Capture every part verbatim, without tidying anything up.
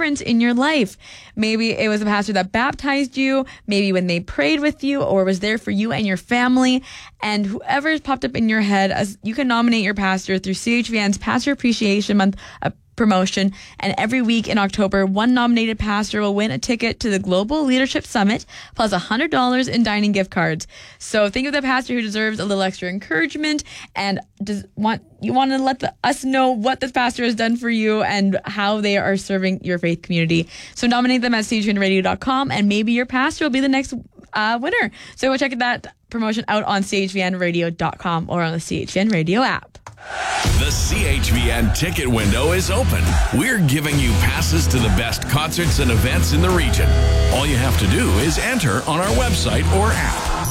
difference in your life. Maybe it was a pastor that baptized you, maybe when they prayed with you or was there for you and your family. And whoever's popped up in your head, as you can nominate your pastor through C H V N's Pastor Appreciation Month uh, promotion. And every week in October, one nominated pastor will win a ticket to the Global Leadership Summit plus one hundred dollars in dining gift cards. So think of the pastor who deserves a little extra encouragement and does want you want to let the, us know what this pastor has done for you and how they are serving your faith community. So nominate them at c h v n radio dot com and maybe your pastor will be the next uh, winner. So go check that promotion out on c h v n radio dot com or on the C H V N Radio app. The C H V N ticket window is open. We're giving you passes to the best concerts and events in the region. All you have to do is enter on our website or app.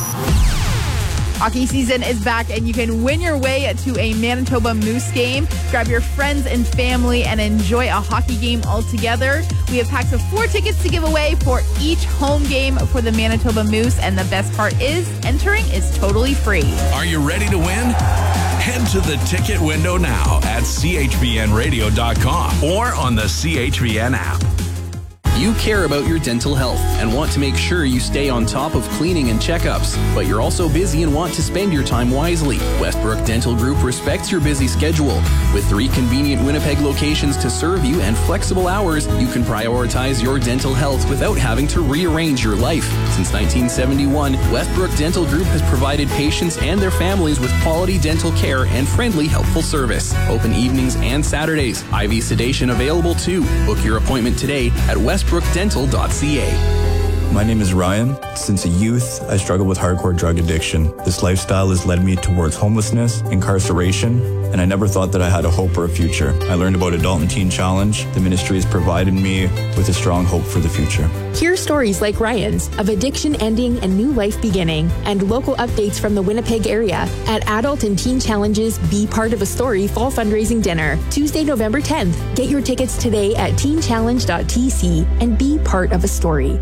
Hockey season is back and you can win your way to a Manitoba Moose game. Grab your friends and family and enjoy a hockey game all together. We have packs of four tickets to give away for each home game for the Manitoba Moose. And the best part is entering is totally free. Are you ready to win? Head to the ticket window now at c h v n radio dot com or on the C H V N app. You care about your dental health and want to make sure you stay on top of cleaning and checkups, but you're also busy and want to spend your time wisely. Westbrook Dental Group respects your busy schedule. With three convenient Winnipeg locations to serve you and flexible hours, you can prioritize your dental health without having to rearrange your life. Since nineteen seventy-one, Westbrook Dental Group has provided patients and their families with quality dental care and friendly, helpful service. Open evenings and Saturdays. I V sedation available too. Book your appointment today at westbrook dental dot c a. My name is Ryan. Since a youth, I struggled with hardcore drug addiction. This lifestyle has led me towards homelessness, incarceration, and I never thought that I had a hope or a future. I learned about Adult and Teen Challenge. The ministry has provided me with a strong hope for the future. Hear stories like Ryan's of addiction ending and new life beginning, and local updates from the Winnipeg area at Adult and Teen Challenge's Be Part of a Story Fall Fundraising Dinner, Tuesday, November tenth. Get your tickets today at teen challenge dot t c and be part of a story.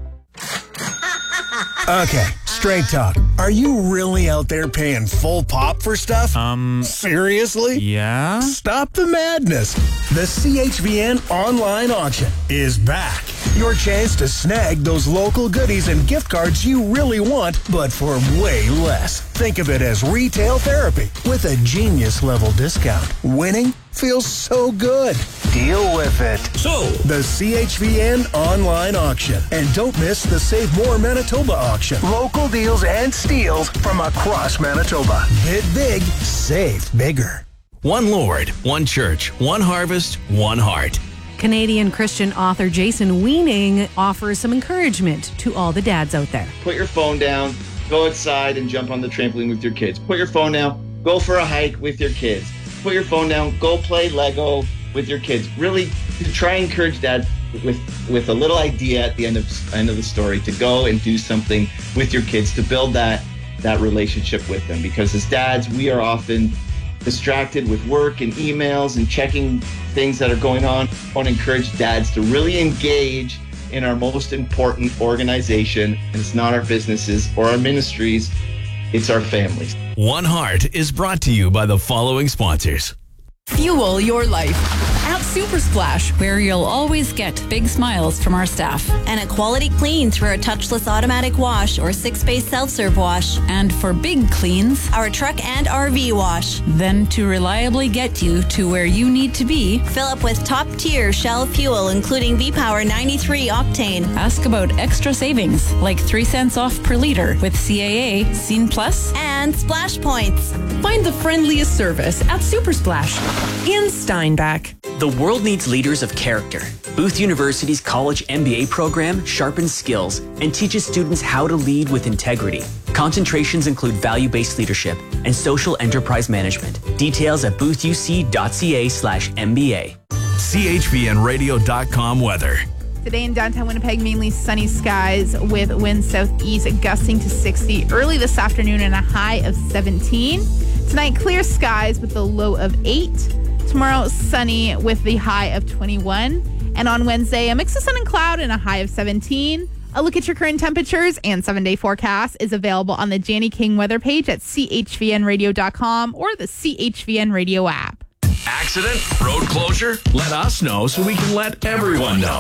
Okay, straight talk. Are you really out there paying full pop for stuff? Um, Seriously? yeah? Stop the madness. The C H V N online auction is back. Your chance to snag those local goodies and gift cards you really want, but for way less. Think of it as retail therapy with a genius level discount. Winning feels so good. Deal with it. So, The C H V N online auction. And don't miss the Save More Manitoba auction. Local deals and steals from across Manitoba. Bid big, save bigger. one Lord, one church, one harvest, one heart. Canadian Christian author Jason Weening offers some encouragement to all the dads out there. Put your phone down, go outside and jump on the trampoline with your kids. Put your phone down, go for a hike with your kids. Put your phone down, go play Lego with your kids. Really try and encourage dad with with a little idea at the end of end of the story to go and do something with your kids to build that that relationship with them. Because as dads, we are often distracted with work and emails and checking things that are going on. I want to encourage dads to really engage in our most important organization. And it's not our businesses or our ministries, it's our families. One Heart is brought to you by the following sponsors. Fuel your life at Super Splash, where you'll always get big smiles from our staff. And a quality clean through our touchless automatic wash or six-space self-serve wash. And for big cleans, our truck and R V wash. Then to reliably get you to where you need to be, fill up with top-tier Shell fuel, including V-Power ninety-three octane. Ask about extra savings, like three cents off per liter with C A A, Scene Plus, and Splash Points. Find the friendliest service at Super Splash in Steinbach. The world needs leaders of character. Booth University's college M B A program sharpens skills and teaches students how to lead with integrity. Concentrations include value-based leadership and social enterprise management. Details at booth u c dot c a slash M B A. C H V N radio dot com weather. Today in downtown Winnipeg, mainly sunny skies with winds southeast gusting to sixty. Early this afternoon and a high of seventeen. Tonight, clear skies with a low of eight. Tomorrow, sunny with the high of twenty-one. And on Wednesday, a mix of sun and cloud and a high of seventeen. A look at your current temperatures and seven-day forecast is available on the Janny King weather page at c h v n radio dot com or the C H V N Radio app. Accident? Road closure? Let us know so we can let everyone know.